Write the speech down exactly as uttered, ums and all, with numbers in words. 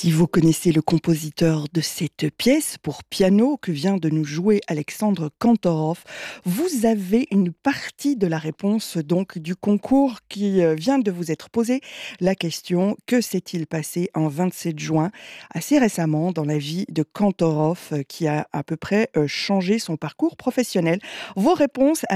Si vous connaissez le compositeur de cette pièce pour piano que vient de nous jouer Alexandre Kantorov, vous avez une partie de la réponse donc du concours qui euh, vient de vous être posée. La question: que s'est-il passé en vingt-sept juin, assez récemment, dans la vie de Kantorov, euh, qui a à peu près euh, changé son parcours professionnel? Vos réponses